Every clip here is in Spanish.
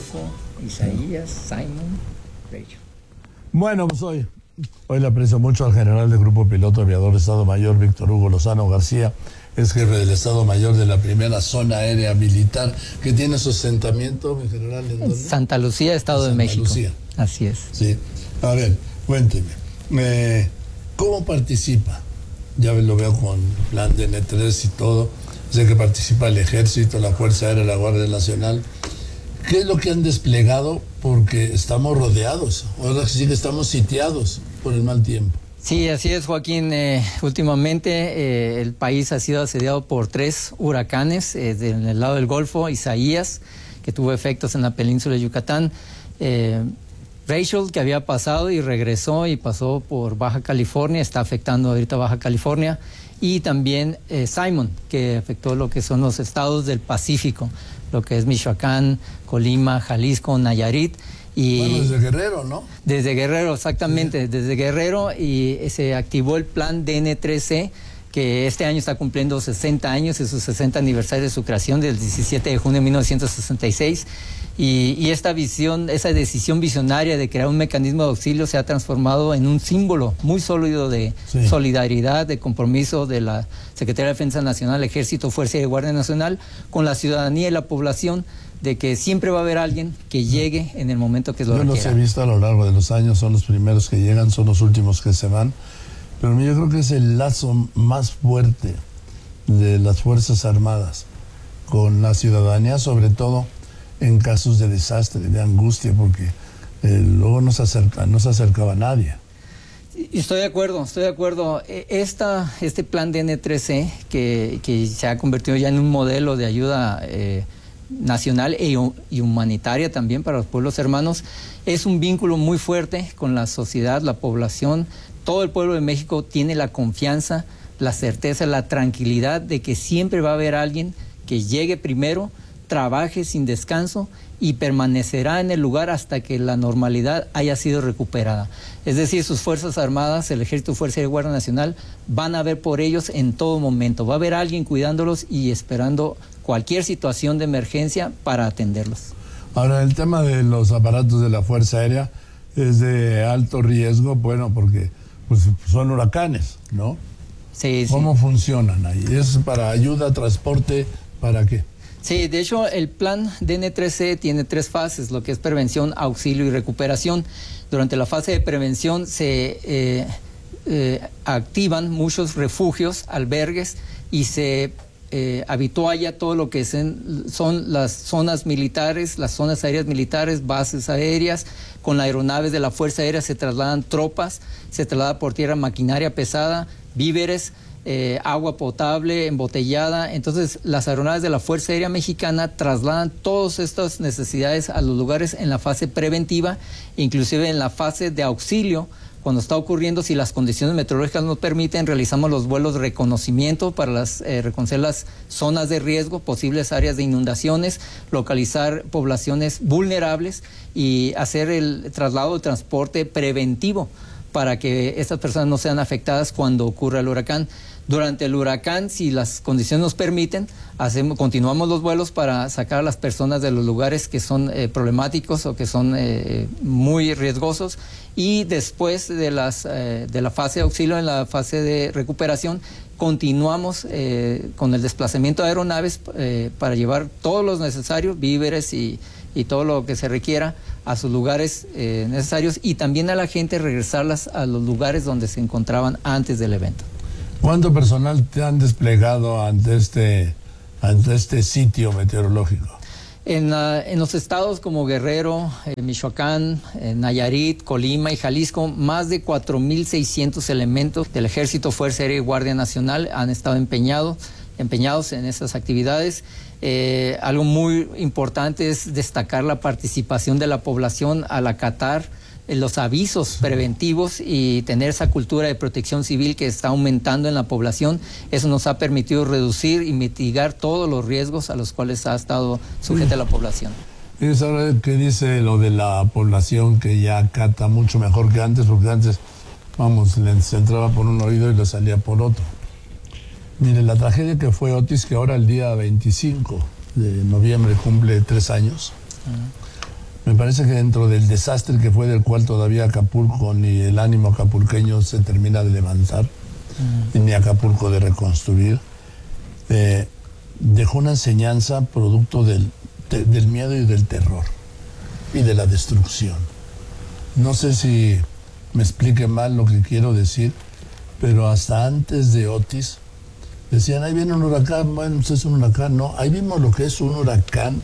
Golfo, Isaías, Simon, Rachel. Bueno, pues hoy le aprecio mucho al general del Grupo Piloto Aviador Estado Mayor, Víctor Hugo Lozano García, es jefe del Estado Mayor de la primera zona aérea militar, que tiene su asentamiento, mi general, ¿en dónde? Santa Lucía, Estado de México. Santa Lucía. Así es. Sí. A ver, cuénteme, ¿cómo participa? Ya lo veo con plan de N3 y todo. Sé que participa el Ejército, la Fuerza Aérea, la Guardia Nacional. ¿Qué es lo que han desplegado? Porque estamos rodeados, ahora sí que estamos sitiados por el mal tiempo. Sí, así es, Joaquín. Últimamente el país ha sido asediado por 3 huracanes en el lado del Golfo. Isaías, que tuvo efectos en la península de Yucatán. Rachel, que había pasado y regresó y pasó por Baja California, está afectando ahorita Baja California. Y también Simon, que afectó lo que son los estados del Pacífico, lo que es Michoacán, Colima, Jalisco, Nayarit. Bueno, desde Guerrero, ¿no? Desde Guerrero, exactamente, sí. Desde Guerrero, y se activó el plan DN3C, que este año está cumpliendo 60 años, es su 60 aniversario de su creación, del 17 de junio de 1966. Y esta visión, esa decisión visionaria de crear un mecanismo de auxilio se ha transformado en un símbolo muy sólido de solidaridad, de compromiso de la Secretaría de Defensa Nacional, Ejército, Fuerza y Guardia Nacional con la ciudadanía y la población, de que siempre va a haber alguien que llegue en el momento que lo requiera. Yo los he visto a lo largo de los años, son los primeros que llegan, son los últimos que se van, pero yo creo que es el lazo más fuerte de las Fuerzas Armadas con la ciudadanía, sobre todo en casos de desastre, de angustia, porque luego no se acercaba a nadie. Estoy de acuerdo. Este plan DN3C, que se ha convertido ya en un modelo de ayuda nacional y humanitaria también para los pueblos hermanos, es un vínculo muy fuerte con la sociedad, la población. Todo el pueblo de México tiene la confianza, la certeza, la tranquilidad de que siempre va a haber alguien que llegue primero, trabaje sin descanso y permanecerá en el lugar hasta que la normalidad haya sido recuperada. Es decir, sus Fuerzas Armadas, el Ejército, Fuerza y Guardia Nacional van a ver por ellos en todo momento. Va a haber alguien cuidándolos y esperando cualquier situación de emergencia para atenderlos. Ahora, el tema de los aparatos de la Fuerza Aérea es de alto riesgo, bueno, porque pues, son huracanes, ¿no? Sí. ¿Cómo funcionan ahí? ¿Es para ayuda, transporte, para qué? Sí, de hecho el plan DN3C tiene 3 fases, lo que es prevención, auxilio y recuperación. Durante la fase de prevención se activan muchos refugios, albergues, y se habitúa todo lo que son las zonas militares, las zonas aéreas militares, bases aéreas. Con las aeronaves de la Fuerza Aérea se trasladan tropas, se traslada por tierra maquinaria pesada, víveres, agua potable, embotellada. Entonces las aeronaves de la Fuerza Aérea Mexicana trasladan todas estas necesidades a los lugares en la fase preventiva, inclusive en la fase de auxilio. Cuando está ocurriendo, si las condiciones meteorológicas nos permiten, realizamos los vuelos de reconocimiento para reconocer las zonas de riesgo, posibles áreas de inundaciones, localizar poblaciones vulnerables y hacer el traslado de transporte preventivo para que estas personas no sean afectadas cuando ocurra el huracán. Durante el huracán, si las condiciones nos permiten, continuamos los vuelos para sacar a las personas de los lugares que son problemáticos o que son muy riesgosos, y después de la fase de auxilio, en la fase de recuperación, continuamos con el desplazamiento de aeronaves para llevar todos los necesarios, víveres y todo lo que se requiera a sus lugares necesarios, y también a la gente regresarlas a los lugares donde se encontraban antes del evento. ¿Cuánto personal te han desplegado ante este sitio meteorológico? En los estados como Guerrero, Michoacán, Nayarit, Colima y Jalisco, más de 4,600 elementos del Ejército, Fuerza Aérea y Guardia Nacional han estado empeñados en esas actividades. Algo muy importante es destacar la participación de la población al acatar los avisos preventivos y tener esa cultura de protección civil que está aumentando en la población. Eso nos ha permitido reducir y mitigar todos los riesgos a los cuales ha estado sujeta la población. ¿Y sabe qué dice lo de la población, que ya acata mucho mejor que antes? Porque antes, se entraba por un oído y le salía por otro. Mire, la tragedia que fue Otis, que ahora el día 25 de noviembre cumple 3 años. Me parece que dentro del desastre que fue, del cual todavía Acapulco ni el ánimo acapulqueño se termina de levantar, ni Acapulco de reconstruir, dejó una enseñanza producto del miedo y del terror y de la destrucción. No sé si me explique mal lo que quiero decir, pero hasta antes de Otis decían, ahí viene un huracán. Bueno, pues es un huracán, no, ahí vimos lo que es un huracán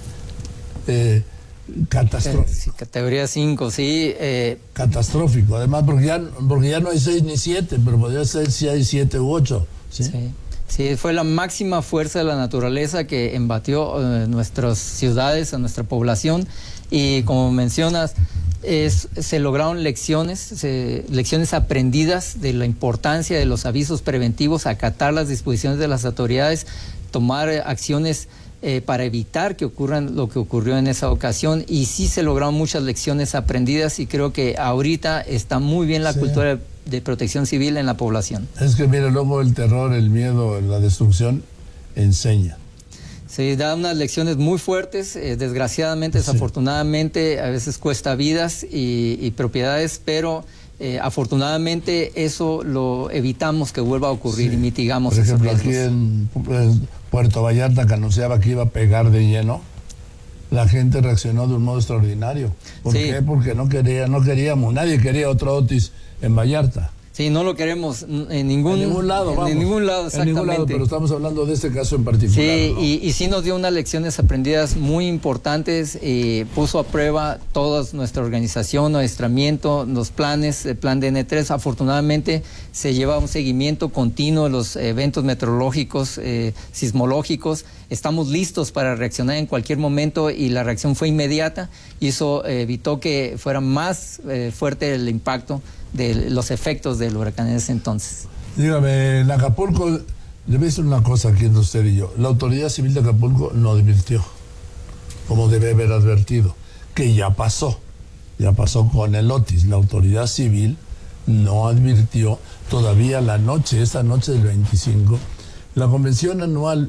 catastrófico. Sí, categoría 5, sí. Catastrófico, además, porque ya no hay 6 ni 7, pero podría ser si hay 7 u 8. ¿Sí? Sí. Sí, fue la máxima fuerza de la naturaleza que embatió nuestras ciudades, a nuestra población, y como mencionas, se lograron lecciones aprendidas de la importancia de los avisos preventivos, acatar las disposiciones de las autoridades, tomar acciones para evitar que ocurran lo que ocurrió en esa ocasión, y sí se lograron muchas lecciones aprendidas, y creo que ahorita está muy bien la cultura de protección civil en la población. Es que mire, luego el terror, el miedo, la destrucción enseña. Sí, da unas lecciones muy fuertes, desgraciadamente, desafortunadamente, a veces cuesta vidas y propiedades, pero afortunadamente eso lo evitamos que vuelva a ocurrir y mitigamos esos riesgos. Por ejemplo, aquí en Puerto Vallarta, que anunciaba que iba a pegar de lleno, la gente reaccionó de un modo extraordinario. ¿Por qué? Porque no queríamos, nadie quería otro Otis en Vallarta. Sí, no lo queremos en ningún lado, vamos. En ningún lado, exactamente. En ningún lado, pero estamos hablando de este caso en particular. Sí, ¿no? y sí nos dio unas lecciones aprendidas muy importantes, puso a prueba toda nuestra organización, adiestramiento, los planes, el plan de N3. Afortunadamente se lleva un seguimiento continuo de los eventos meteorológicos, sismológicos. Estamos listos para reaccionar en cualquier momento, y la reacción fue inmediata, y eso evitó que fuera más fuerte el impacto de los efectos del huracán en ese entonces. Dígame, en Acapulco, le voy a decir una cosa aquí entre usted y yo. La autoridad civil de Acapulco no advirtió, como debe haber advertido, que ya pasó con el Otis. La autoridad civil no advirtió todavía esta noche del 25. La convención anual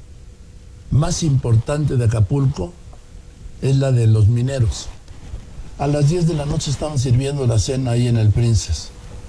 más importante de Acapulco es la de los mineros. A las 10 de la noche estaban sirviendo la cena ahí en el Princess.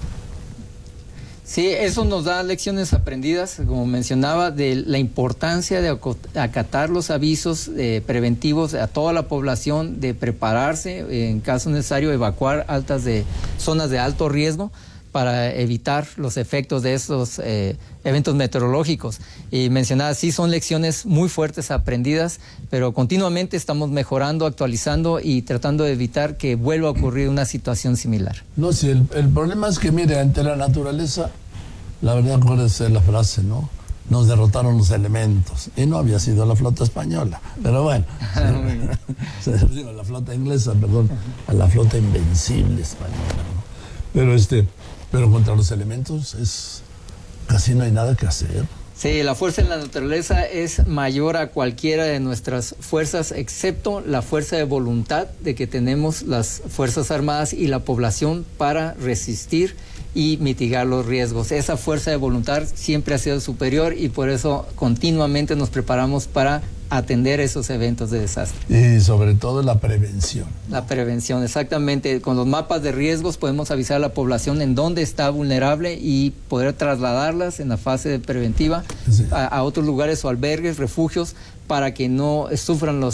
Sí, eso nos da lecciones aprendidas, como mencionaba, de la importancia de acatar los avisos preventivos a toda la población, de prepararse, en caso necesario, evacuar zonas de alto riesgo para evitar los efectos de estos eventos meteorológicos. Y mencionaba, sí, son lecciones muy fuertes aprendidas, pero continuamente estamos mejorando, actualizando y tratando de evitar que vuelva a ocurrir una situación similar. No, sí, el problema es que, mire, ante la naturaleza, la verdad, acuérdese la frase, ¿no? Nos derrotaron los elementos. Y no había sido la flota española. Pero bueno, la flota inglesa, perdón, a la flota invencible española, ¿no? Pero contra los elementos casi no hay nada que hacer. Sí, la fuerza en la naturaleza es mayor a cualquiera de nuestras fuerzas, excepto la fuerza de voluntad de que tenemos las Fuerzas Armadas y la población para resistir y mitigar los riesgos. Esa fuerza de voluntad siempre ha sido superior, y por eso continuamente nos preparamos para atender esos eventos de desastre. Y sobre todo la prevención. La prevención, exactamente. Con los mapas de riesgos podemos avisar a la población en dónde está vulnerable y poder trasladarlas en la fase preventiva a otros lugares o albergues, refugios, para que no sufran los